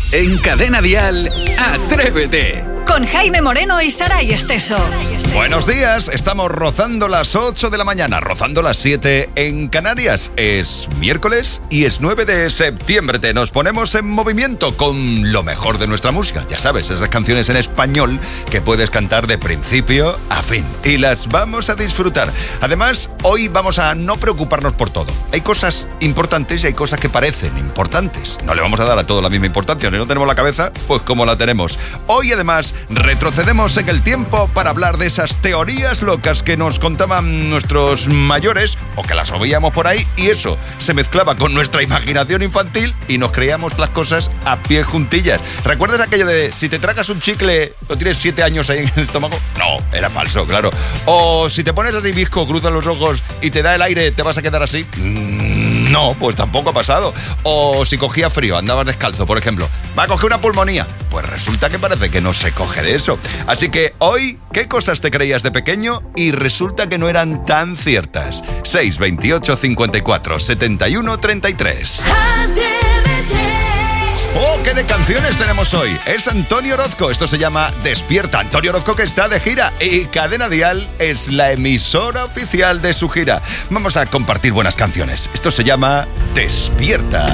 En Cadena Dial, Atrévete. Con Jaime Moreno y Saray Esteso. Buenos días, estamos rozando las 8 de la mañana, rozando las 7 en Canarias. Es miércoles y es 9 de septiembre. Nos ponemos en movimiento con lo mejor de nuestra música. Ya sabes, esas canciones en español que puedes cantar de principio a fin. Y las vamos a disfrutar. Además, hoy vamos a no preocuparnos por todo. Hay cosas importantes y hay cosas que parecen importantes. No le vamos a dar a todo la misma importancia. Si no tenemos la cabeza, pues como la tenemos. Hoy, además, retrocedemos en el tiempo para hablar de esas teorías locas que nos contaban nuestros mayores o que las oíamos por ahí, y eso se mezclaba con nuestra imaginación infantil y nos creíamos las cosas a pie juntillas. ¿Recuerdas aquello de si te tragas un chicle, lo tienes 7 años ahí en el estómago? No, era falso, claro. O si te pones así visco, cruzas los ojos y te da el aire, ¿te vas a quedar así? No, pues tampoco ha pasado. O si cogía frío, andabas descalzo, por ejemplo, va a coger una pulmonía. Pues resulta que parece que no se coge de eso. Así que hoy, ¿qué cosas te creías de pequeño y resulta que no eran tan ciertas? 628 54 71 33. ¡Oh, qué de canciones tenemos hoy! Es Antonio Orozco, esto se llama Despierta. Antonio Orozco, que está de gira, y Cadena Dial es la emisora oficial de su gira. Vamos a compartir buenas canciones. Esto se llama Despierta.